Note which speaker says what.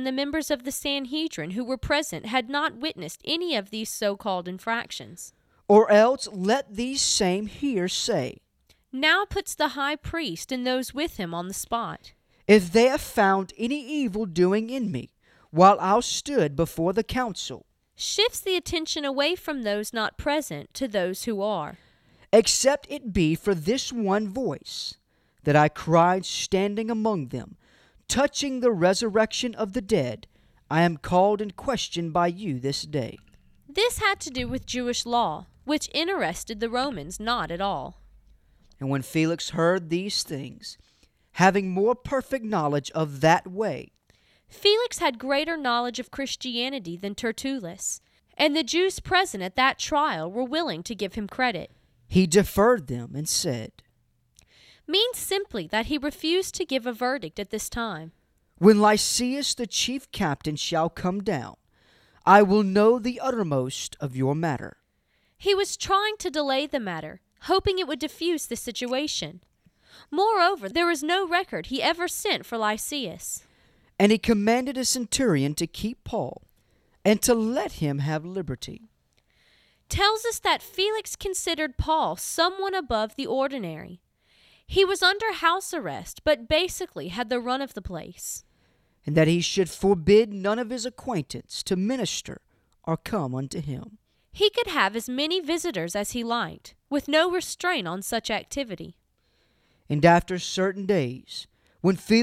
Speaker 1: the members of the Sanhedrin who were present had not witnessed any of these so-called infractions.
Speaker 2: Or else let these same here say,
Speaker 1: Now puts the high priest and those with him on the spot.
Speaker 2: if they have found any evil doing in me, while I stood before the council,
Speaker 1: Shifts the attention away from those not present to those who are.
Speaker 2: except it be for this one voice, that I cried standing among them, touching the resurrection of the dead, I am called in question by you this day.
Speaker 1: This had to do with Jewish law, which interested the Romans not at all.
Speaker 2: And when Felix heard these things, having more perfect knowledge of that way,
Speaker 1: Felix had greater knowledge of Christianity than Tertullus, and the Jews present at that trial were willing to give him credit.
Speaker 2: he deferred them and said,
Speaker 1: Means simply that he refused to give a verdict at this time.
Speaker 2: when Lysias the chief captain shall come down, I will know the uttermost of your matter.
Speaker 1: He was trying to delay the matter, hoping it would diffuse the situation. Moreover, there is no record he ever sent for Lysias.
Speaker 2: And he commanded a centurion to keep Paul, and to let him have liberty.
Speaker 1: Tells us that Felix considered Paul someone above the ordinary. He was under house arrest, but basically had the run of the place.
Speaker 2: And that he should forbid none of his acquaintance to minister or come unto him.
Speaker 1: He could have as many visitors as he liked, with no restraint on such activity.
Speaker 2: And after certain days, when Felix